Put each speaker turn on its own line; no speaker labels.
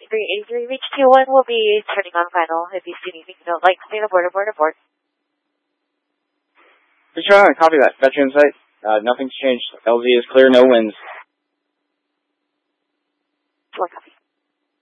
3383, reach Q1 will be turning on final. If you see anything you don't like, stay aboard, aboard, aboard.
Copy that. Got you in sight. Nothing's changed. LZ is clear, no winds.